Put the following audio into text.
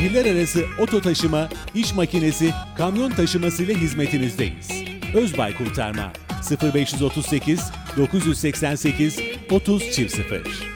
Şehirler arası oto taşıma, iş makinesi, kamyon taşıması ile hizmetinizdeyiz. Özbay Kurtarma 0538 988 30 00